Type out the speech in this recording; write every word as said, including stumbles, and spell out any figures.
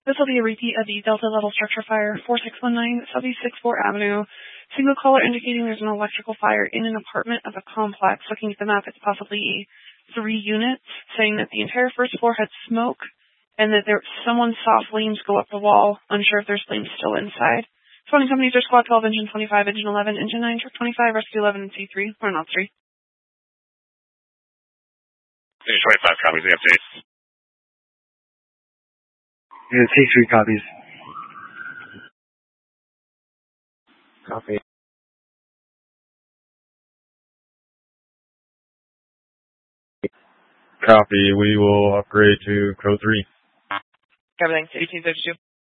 This will be a repeat of the Delta level structure fire four six one nine Southeast sixth Floor Avenue. Single caller indicating there's an electrical fire in an apartment of a complex. Looking at the map, it's possibly three units, saying that the entire first floor had smoke and that there someone saw flames go up the wall. Unsure if there's flames still inside. Phone companies are Squad twelve, Engine twenty-five, Engine eleven, Engine nine, Truck twenty-five, Rescue eleven, and C three. Or not three. Engine twenty-five copies, the updates. And C three copies. Copy. Copy. We will upgrade to code three. Everything, eighteen thirty-two.